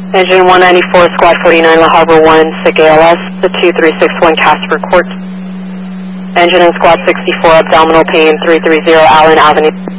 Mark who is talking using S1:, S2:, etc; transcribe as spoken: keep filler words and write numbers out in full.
S1: Engine one ninety-four, Squad forty-nine, La Harbor one, S I G A L S, the two three six one Casper Court. Engine and Squad sixty-four, abdominal pain, three three zero Allen Avenue.